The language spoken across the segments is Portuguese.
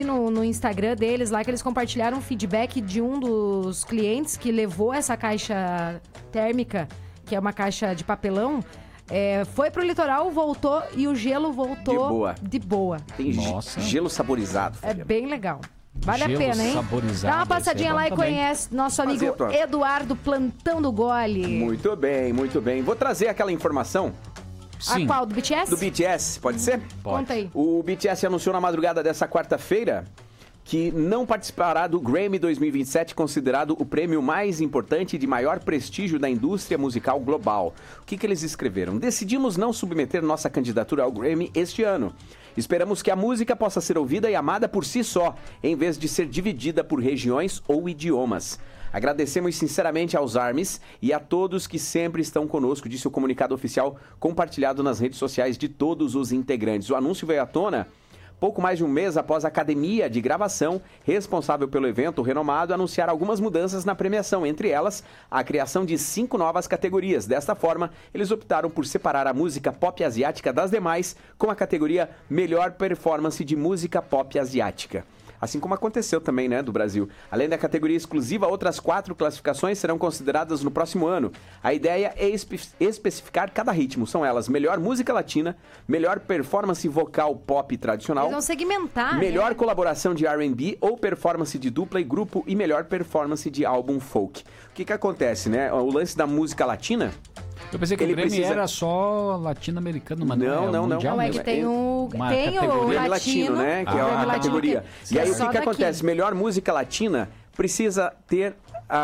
no Instagram deles lá, que eles compartilharam um feedback de um dos clientes que levou essa caixa térmica, que é uma caixa de papelão, foi pro litoral, voltou e o gelo voltou de boa. Tem gelo saborizado. É bem legal. Vale Gelo a pena, hein? saborizado, Dá uma passadinha lá e conhece nosso amigo Eduardo Plantão do Gole. Muito bem, muito bem. Vou trazer aquela informação. Sim. A qual? Do BTS? Do BTS, pode ser? Pode. Conta aí. O BTS anunciou na madrugada dessa quarta-feira que não participará do Grammy 2027, considerado o prêmio mais importante e de maior prestígio da indústria musical global. O que eles escreveram? Decidimos não submeter nossa candidatura ao Grammy este ano. Esperamos que a música possa ser ouvida e amada por si só, em vez de ser dividida por regiões ou idiomas. Agradecemos sinceramente aos ARMYs e a todos que sempre estão conosco, disse o comunicado oficial compartilhado nas redes sociais de todos os integrantes. O anúncio veio à tona pouco mais de um mês após a academia de gravação, responsável pelo evento renomado, anunciar algumas mudanças na premiação, entre elas a criação de 5 novas categorias. Desta forma, eles optaram por separar a música pop asiática das demais, com a categoria Melhor Performance de Música Pop Asiática. Assim como aconteceu também, né, do Brasil. Além da categoria exclusiva, outras 4 classificações serão consideradas no próximo ano. A ideia é especificar cada ritmo. São elas: melhor música latina, melhor performance vocal pop tradicional. Eles vão segmentar, melhor colaboração de R&B ou performance de dupla e grupo e melhor performance de álbum folk. O que acontece, né? O lance da música latina... Eu pensei que o Grammy era só latino-americano, mas não. Não, é que tem o Grammy Latino, né? Que é a categoria. E aí, o que acontece? Melhor música latina precisa ter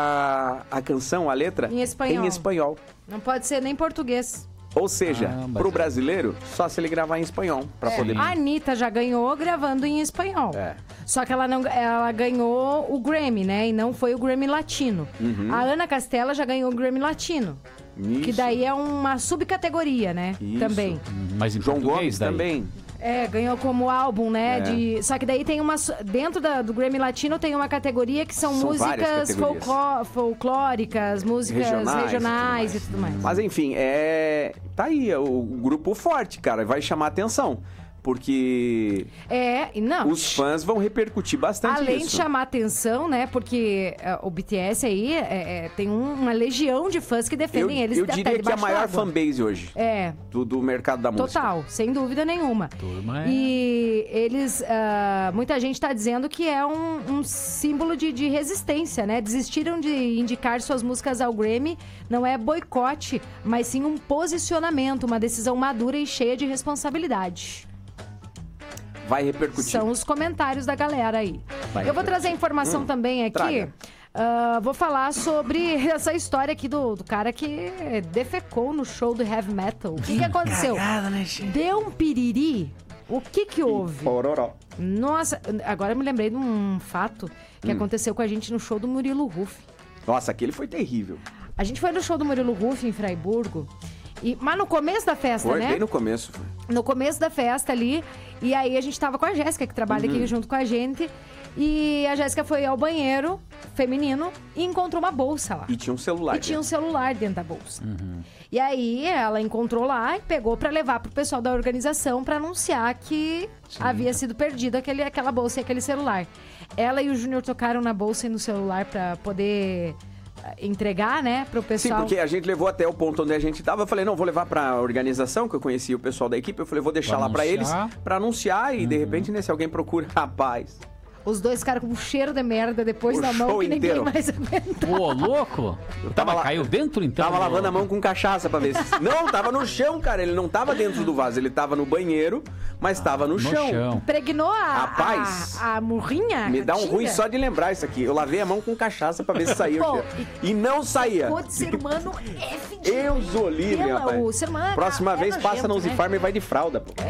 a canção, a letra em espanhol. Não pode ser nem português. Ou seja, pro brasileiro, só se ele gravar em espanhol. Pra poder... A Anitta já ganhou gravando em espanhol. Só que ela ganhou o Grammy, né? E não foi o Grammy Latino. A Ana Castela já ganhou o Grammy Latino. Isso. Que daí é uma subcategoria, né? Isso. Também. Mas em João Gomes também. Ganhou como álbum, né? Só que daí tem dentro do Grammy Latino tem uma categoria que são músicas folclóricas, músicas regionais e tudo mais. Mas enfim, tá aí, o grupo forte, cara, vai chamar atenção. Porque os fãs vão repercutir bastante além isso. De chamar atenção, né? Porque o BTS aí tem uma legião de fãs que defendem eles. Eu diria que é a maior fanbase hoje do mercado da música. Total, sem dúvida nenhuma. E eles, muita gente está dizendo que é um símbolo de resistência, né? Desistiram de indicar suas músicas ao Grammy. Não é boicote, mas sim um posicionamento, uma decisão madura e cheia de responsabilidade. Vai repercutir. São os comentários da galera aí. Eu vou trazer informação também aqui. Vou falar sobre essa história aqui do cara que defecou no show do heavy metal. O que aconteceu? Deu um piriri. O que houve? Pororó. Nossa, agora eu me lembrei de um fato que aconteceu com a gente no show do Murilo Huff. Nossa, aquele foi terrível. A gente foi no show do Murilo Huff em Fraiburgo. Mas no começo da festa, né? Bem no começo. No começo da festa ali. E aí a gente tava com a Jéssica, que trabalha aqui junto com a gente. E a Jéssica foi ao banheiro feminino e encontrou uma bolsa lá. E tinha um celular. Tinha um celular dentro da bolsa. E aí ela encontrou lá e pegou pra levar pro pessoal da organização pra anunciar que havia sido perdida aquela bolsa e aquele celular. Ela e o Júnior tocaram na bolsa e no celular pra poder... entregar, né, pro pessoal. Sim, porque a gente levou até o ponto onde a gente tava. Eu falei, não, vou levar pra organização, que eu conhecia o pessoal da equipe. Eu falei, vou deixar lá pra eles, pra anunciar. E de repente, né, se alguém procura, rapaz... Os dois caras com um cheiro de merda depois da mão que ninguém mais aguenta. Pô, louco? Caiu dentro, então? Tava lavando a mão com cachaça pra ver se... Não, tava no chão, cara. Ele não tava dentro do vaso. Ele tava no banheiro, mas tava no chão. Impregnou a murrinha? Me dá um ruim só de lembrar isso aqui. Eu lavei a mão com cachaça pra ver se saía o cheiro. E não saía. O ser humano é fedido. Eu sou livre, rapaz. O ser humano Próxima vez passa na Uzi Farm e vai de fralda, pô.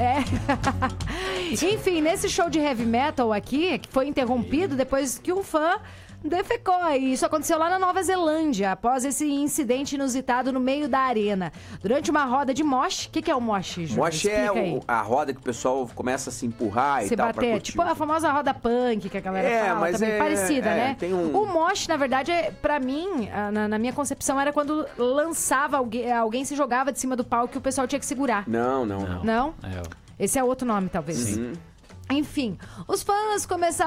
Enfim, nesse show de heavy metal aqui, que foi interrompido depois que um fã defecou. E isso aconteceu lá na Nova Zelândia, após esse incidente inusitado no meio da arena. Durante uma roda de mosh. O que é o mosh, Júlio? Mosh é a roda que o pessoal começa a se empurrar e tal. Se bater, tipo a famosa roda punk que a galera fala, mas também parecida, né? O mosh, na verdade, pra mim, na minha concepção, era quando lançava alguém se jogava de cima do palco e o pessoal tinha que segurar. Não? Esse é outro nome, talvez. Sim. Enfim, os fãs começaram